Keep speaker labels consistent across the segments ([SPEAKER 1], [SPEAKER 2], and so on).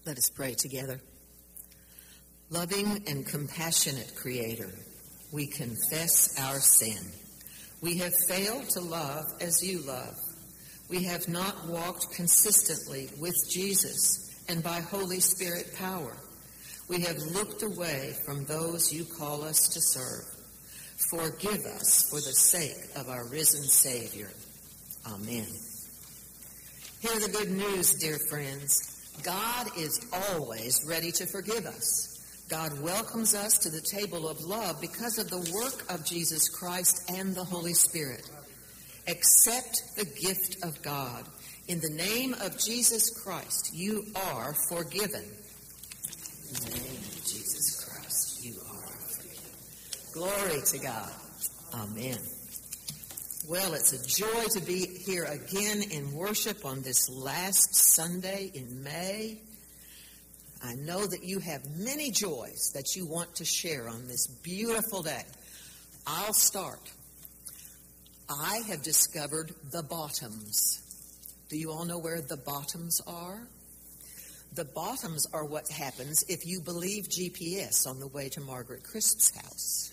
[SPEAKER 1] Let us pray together. Loving and compassionate Creator, we confess our sin. We have failed to love as you love. We have not walked consistently with Jesus and by Holy Spirit power. We have looked away from those you call us to serve. Forgive us for the sake of our risen Savior. Amen. Hear the good news, dear friends. God is always ready to forgive us. God welcomes us to the table of love because of the work of Jesus Christ and the Holy Spirit. Accept the gift of God. In the name of Jesus Christ, you are forgiven. In the name of Jesus Christ, you are forgiven. Glory to God. Amen. Well, it's a joy to be here again in worship on this last Sunday in May. I know that you have many joys that you want to share on this beautiful day. I'll start. I have discovered the bottoms. Do you all know where the bottoms are? The bottoms are what happens if you believe GPS on the way to Margaret Crisp's house.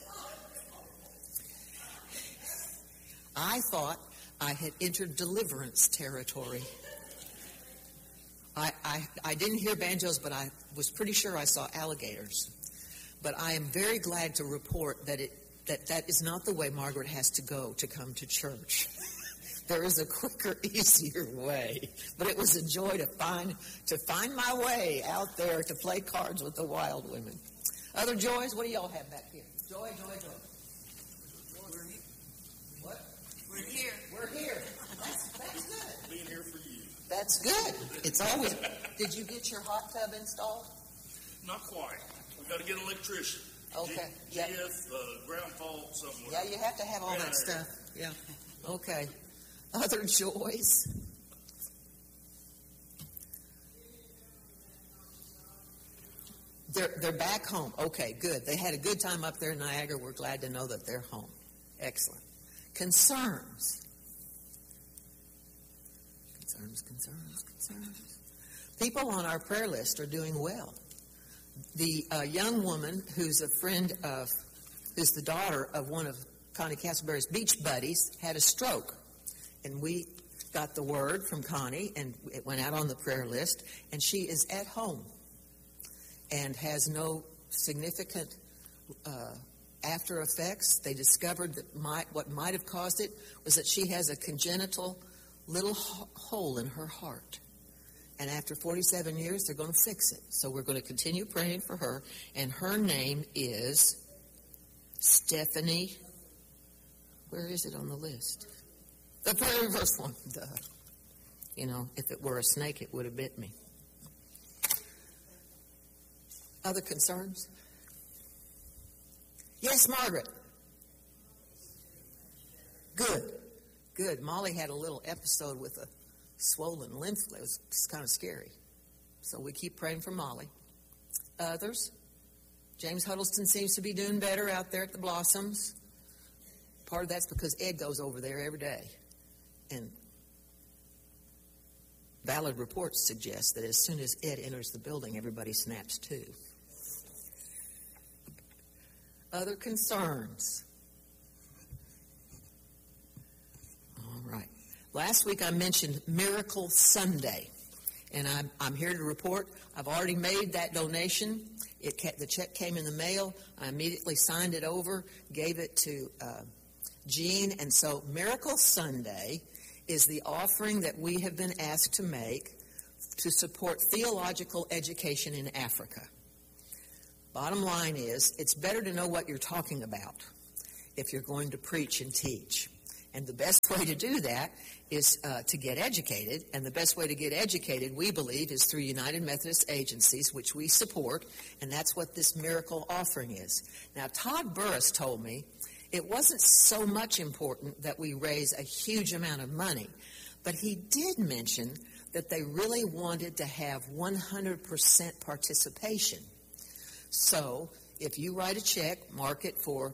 [SPEAKER 1] I thought I had entered deliverance territory. I didn't hear banjos, but I was pretty sure I saw alligators. But I am very glad to report that that is not the way Margaret has to go to come to church. There is a quicker, easier way. But it was a joy to find my way out there to play cards with the wild women. Other joys? What do y'all have back here? Joy, joy, joy. What?
[SPEAKER 2] We're here.
[SPEAKER 1] We're here. That's good.
[SPEAKER 3] Being here for you.
[SPEAKER 1] That's good. It's always. Did you get your hot tub installed?
[SPEAKER 3] Not quite. We've got to get an electrician.
[SPEAKER 1] Okay. Yep.
[SPEAKER 3] GF, ground fault, somewhere.
[SPEAKER 1] Yeah, you have to have all that stuff. Yeah. Okay. Other joys? They're back home. Okay, good. They had a good time up there in Niagara. We're glad to know that they're home. Excellent. Concerns. Concerns. People on our prayer list are doing well. The young woman who's who's the daughter of one of Connie Castleberry's beach buddies had a stroke. And we got the word from Connie, and it went out on the prayer list, and she is at home and has no significant after effects. They discovered that what might have caused it was that she has a congenital little hole in her heart. And after 47 years, they're going to fix it. So we're going to continue praying for her. And her name is Stephanie. Where is it on the list? The very first one. Duh. You know, if it were a snake, it would have bit me. Other concerns? Yes, Margaret. Good. Molly had a little episode with a swollen lymph. It was kind of scary. So we keep praying for Molly. Others? James Huddleston seems to be doing better out there at the Blossoms. Part of that's because Ed goes over there every day. And valid reports suggest that as soon as Ed enters the building, everybody snaps too. Other concerns? All right. Last week I mentioned Miracle Sunday, and I'm here to report I've already made that donation. The check came in the mail. I immediately signed it over, gave it to Jean, and so Miracle Sunday is the offering that we have been asked to make to support theological education in Africa. Bottom line is, it's better to know what you're talking about if you're going to preach and teach. And the best way to do that is to get educated. And the best way to get educated, we believe, is through United Methodist Agencies, which we support. And that's what this miracle offering is. Now, Todd Burris told me it wasn't so much important that we raise a huge amount of money. But he did mention that they really wanted to have 100% participation. So if you write a check, mark it for